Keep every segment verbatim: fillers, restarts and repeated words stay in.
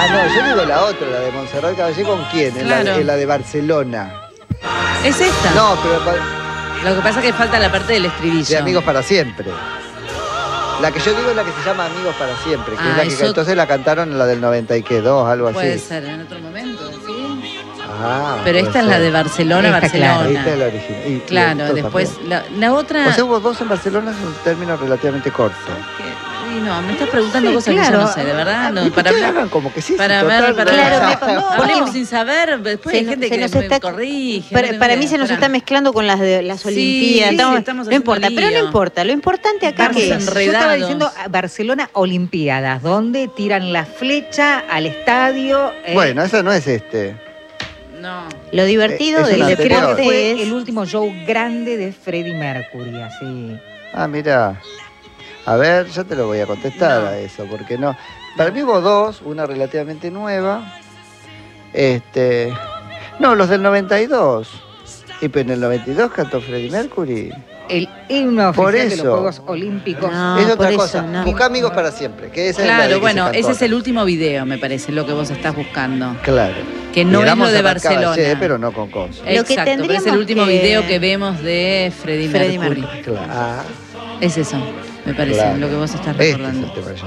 Ah, no, yo digo la otra, la de Montserrat Caballé, ¿con quién? En, Claro. la, en la de Barcelona. Es esta. No, pero Lo que pasa es que falta la parte del estribillo. de Amigos para Siempre. La que yo digo es la que se llama Amigos para Siempre, que Ah, es la que eso- entonces la cantaron en la del noventa y dos, algo así. Puede ser en otro momento, ¿sí? Ah, Pero puede esta es la ser. de Barcelona, Esta, Barcelona. claro, Esta es la original. Y- y Claro, esto después también. la, la otra. O sea, hubo dos en Barcelona, es un término relativamente corto. que- y no, me estás preguntando Sí, cosas que claro. yo no sé, de verdad. No, Y para ustedes hablar. hagan como que sí, Para sí, ver, total, para no, Claro, no, me- no, no, Hablemos no. sin saber, después Se hay no- gente se que nos me está- corrige. Para, no para tengo mí se nos idea. está mezclando con las de las Sí, Olimpiadas. sí, Estamos- estamos no importa, haciendo pero no lío. importa. Lo importante acá Estamos que en es. re- Yo estaba enredados. diciendo ah, Barcelona Olimpiadas, donde tiran la flecha al estadio. eh, Bueno, eso no es este. No. Lo divertido Eh, es del una creo que anterior. deporte fue es. el último show grande de Freddie Mercury, así. Ah, mira. A ver, yo te lo voy a contestar No. a eso, porque no. Para mí hubo dos, una relativamente nueva. Este. No, los del noventa y dos. Y pero en el noventa y dos cantó Freddie Mercury. El himno Por oficial de eso. los Juegos Olímpicos. No, es por otra eso, cosa. no. Busca Amigos para Siempre. Que esa es la de Claro, que bueno, se cantó ese es acá. el último video, me parece, lo que vos estás buscando. Claro. Que no Y era es lo de Montserrat Barcelona. Caballé, pero no con cosas. Lo que Exacto, pero es el tendríamos último que- video que vemos de Freddie, Freddie Mercury. Mercury. Claro. Ah, Es eso, me parece, claro. lo que vos estás Este es recordando. el tema que yo-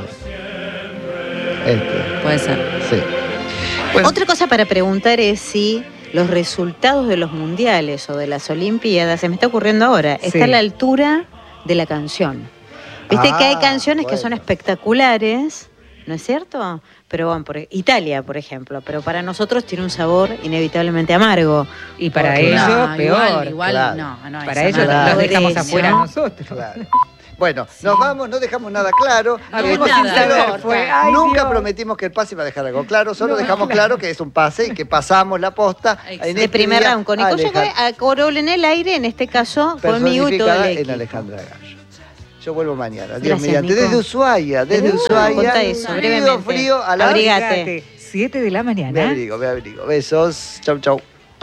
Este, Puede ser. sí. Bueno, Otra cosa para preguntar es si los resultados de los mundiales o de las Olimpiadas, se me está ocurriendo ahora, Sí. está a la altura de la canción. Viste Ah, que hay canciones que son bueno. espectaculares, ¿no es cierto? Pero bueno, por Italia, por ejemplo, pero para nosotros tiene un sabor inevitablemente amargo. Y para Claro. ellos, No, peor. Igual, igual Claro. no, no. Para es ellos amargo. los dejamos Eso. afuera a nosotros. claro. Bueno, nos vamos, no dejamos nada claro. No, Fuimos nada. sinceros, Fue, ay, nunca Dios. prometimos que el pase iba a dejar algo claro, solo No, dejamos claro. claro que es un pase y que pasamos la posta. Exacto. en De este primer día round, con Nicoya Aleja- a Corol en el aire, en este caso conmigo y todo personificada el en equipo. Alejandra Gallo. Yo vuelvo mañana, Dios Gracias, mediante. Nico. Desde Ushuaia, desde Uh, Ushuaia. contá eso, frío, brevemente. frío, a la Abrigate. Fíjate, siete de la Me mañana. abrigo, me abrigo. Besos. Chau, chau.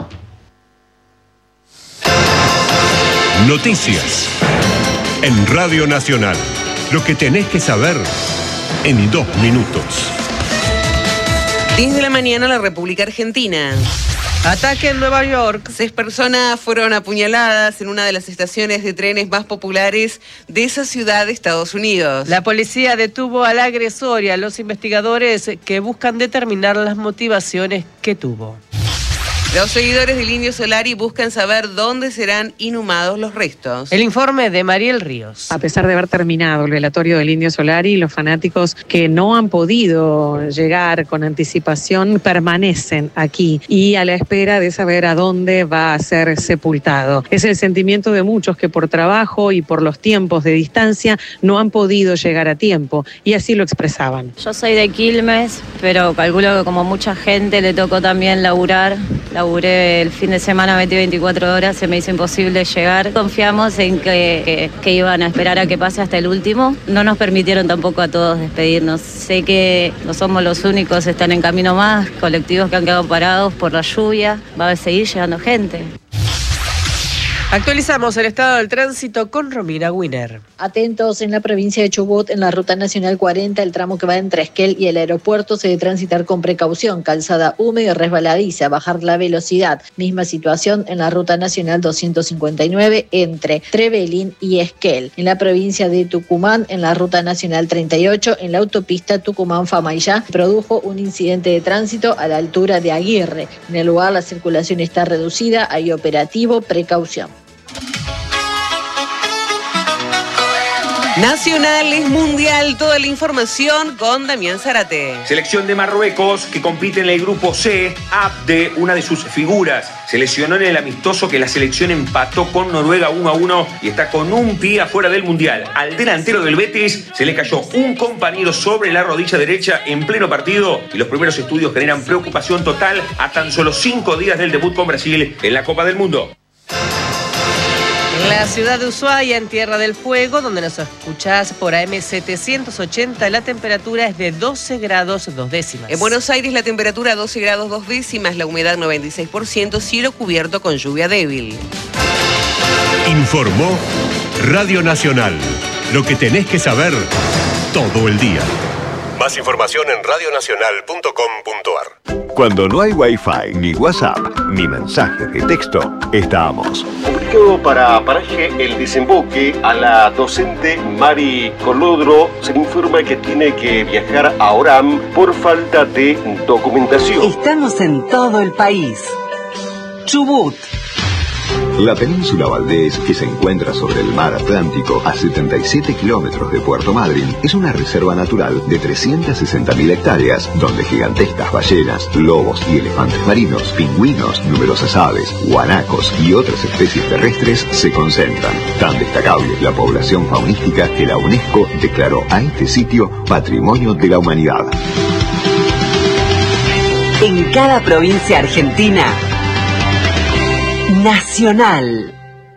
Noticias. En Radio Nacional. Lo que tenés que saber en dos minutos. diez de la mañana, la República Argentina. Ataque en Nueva York. Seis personas fueron apuñaladas en una de las estaciones de trenes más populares de esa ciudad de Estados Unidos. La policía detuvo al agresor y a los investigadores que buscan determinar las motivaciones que tuvo. Los seguidores del Indio Solari buscan saber dónde serán inhumados los restos. El informe de Mariel Ríos. A pesar de haber terminado el velatorio del Indio Solari, los fanáticos que no han podido llegar con anticipación permanecen aquí y a la espera de saber a dónde va a ser sepultado. Es el sentimiento de muchos que por trabajo y por los tiempos de distancia no han podido llegar a tiempo y así lo expresaban. Yo soy de Quilmes, pero calculo que como mucha gente le tocó también laburar. Laburé el fin de semana veinte, veinticuatro horas, se me hizo imposible llegar. Confiamos en que, que, que iban a esperar a que pase hasta el último. No nos permitieron tampoco a todos despedirnos. Sé que no somos los únicos, están en camino más, colectivos que han quedado parados por la lluvia. Va a seguir llegando gente. Actualizamos el estado del tránsito con Romina Winer. Atentos, en la provincia de Chubut, en la Ruta Nacional cuarenta, el tramo que va entre Esquel y el aeropuerto se debe transitar con precaución, calzada húmeda y resbaladiza, bajar la velocidad. Misma situación en la Ruta Nacional doscientos cincuenta y nueve entre Trevelin y Esquel. En la provincia de Tucumán, en la Ruta Nacional treinta y ocho, en la autopista Tucumán-Famayá, produjo un incidente de tránsito a la altura de Aguirre. En el lugar la circulación está reducida, hay operativo, precaución. Nacional es mundial, toda la información con Damián Zárate. Selección de Marruecos que compite en el grupo C, Abde, una de sus figuras. Se lesionó en el amistoso que la selección empató con Noruega uno a uno y está con un pie afuera del mundial. Al delantero del Betis se le cayó un compañero sobre la rodilla derecha en pleno partido y los primeros estudios generan preocupación total a tan solo cinco días del debut con Brasil en la Copa del Mundo. En la ciudad de Ushuaia, en Tierra del Fuego, donde nos escuchás por A M setecientos ochenta, la temperatura es de doce grados dos décimas. En Buenos Aires la temperatura doce grados dos décimas, la humedad noventa y seis por ciento, cielo cubierto con lluvia débil. Informó Radio Nacional. Lo que tenés que saber todo el día. Más información en radio nacional punto com punto ar. Cuando no hay Wi-Fi, ni WhatsApp, ni mensajes de texto, estamos. Ubicado para Paraje El Desemboque, a la docente Mari Colodro se le informa que tiene que viajar a Orán por falta de documentación. Estamos en todo el país. Chubut. La península Valdés, que se encuentra sobre el mar Atlántico a setenta y siete kilómetros de Puerto Madryn, es una reserva natural de trescientas sesenta mil hectáreas, donde gigantescas ballenas, lobos y elefantes marinos, pingüinos, numerosas aves, guanacos y otras especies terrestres se concentran. Tan destacable es la población faunística que la UNESCO declaró a este sitio Patrimonio de la Humanidad. En cada provincia argentina, Nacional.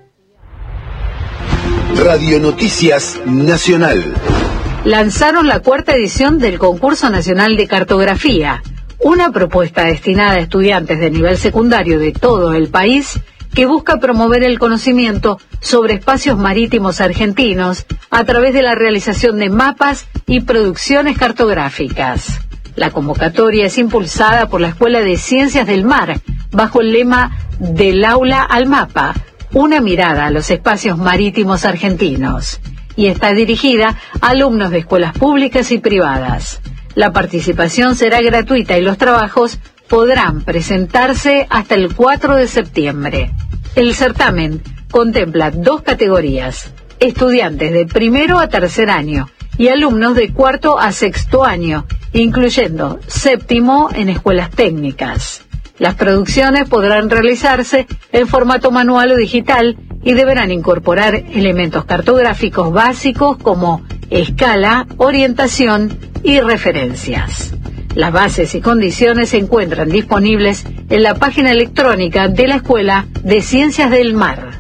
Radio Noticias Nacional. Lanzaron la cuarta edición del Concurso Nacional de Cartografía, una propuesta destinada a estudiantes de nivel secundario de todo el país que busca promover el conocimiento sobre espacios marítimos argentinos a través de la realización de mapas y producciones cartográficas. La convocatoria es impulsada por la Escuela de Ciencias del Mar, bajo el lema Del aula al mapa, una mirada a los espacios marítimos argentinos, y está dirigida a alumnos de escuelas públicas y privadas. La participación será gratuita y los trabajos podrán presentarse hasta el cuatro de septiembre. El certamen contempla dos categorías: estudiantes de primero a tercer año y alumnos de cuarto a sexto año, incluyendo séptimo en escuelas técnicas. Las producciones podrán realizarse en formato manual o digital y deberán incorporar elementos cartográficos básicos como escala, orientación y referencias. Las bases y condiciones se encuentran disponibles en la página electrónica de la Escuela de Ciencias del Mar.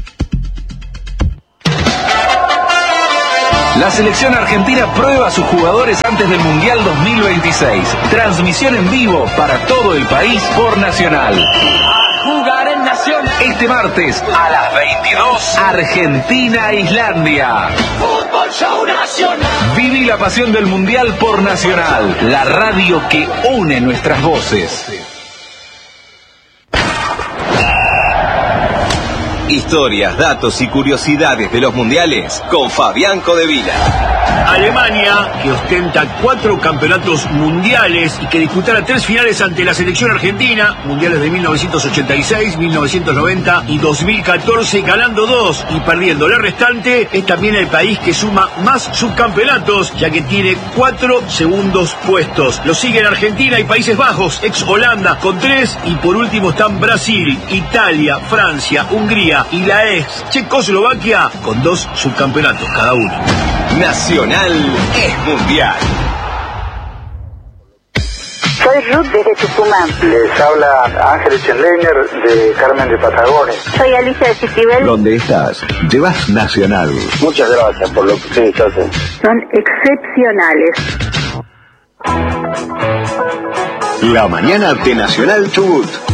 La selección argentina prueba a sus jugadores antes del Mundial dos mil veintiséis. Transmisión en vivo para todo el país por Nacional. A jugar en Nacional. Este martes a las veintidós, Argentina-Islandia. Fútbol Show Nacional. Viví la pasión del Mundial por Nacional, la radio que une nuestras voces. Historias, datos y curiosidades de los mundiales con Fabián Codevila. Alemania, que ostenta cuatro campeonatos mundiales y que disputará tres finales ante la selección argentina, mundiales de mil novecientos ochenta y seis, mil novecientos noventa y dos mil catorce, ganando dos y perdiendo la restante, es también el país que suma más subcampeonatos, ya que tiene cuatro segundos puestos. Lo siguen Argentina y Países Bajos, ex Holanda, con tres, y por último están Brasil, Italia, Francia, Hungría y la ex Checoslovaquia, con dos subcampeonatos cada uno. Nacional es mundial. Soy Ruth desde Tucumán. Les habla Ángel Schenleiner de Carmen de Patagones. Soy Alicia de Cistibel. ¿Dónde estás? Llevas Nacional. Muchas gracias por lo que ustedes hacen. Son excepcionales. La mañana de Nacional Chubut.